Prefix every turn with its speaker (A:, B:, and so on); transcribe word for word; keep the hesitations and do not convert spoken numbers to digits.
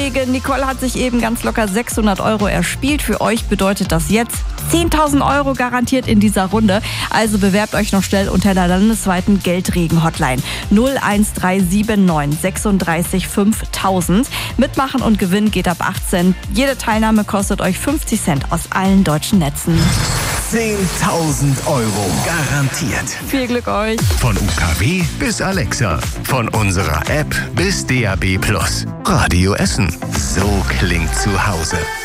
A: Kollege Nicole hat sich eben ganz locker sechshundert Euro erspielt. Für euch bedeutet das jetzt zehntausend Euro garantiert in dieser Runde. Also bewerbt euch noch schnell unter der landesweiten Geldregen-Hotline null eins drei sieben neun sechsunddreißig fünftausend. Mitmachen und gewinnen geht ab achtzehn. Jede Teilnahme kostet euch fünfzig Cent aus allen deutschen Netzen.
B: zehntausend Euro garantiert.
A: Viel Glück euch.
B: Von U K W bis Alexa. Von unserer App bis D A B Plus. Radio Essen. So klingt zu Hause.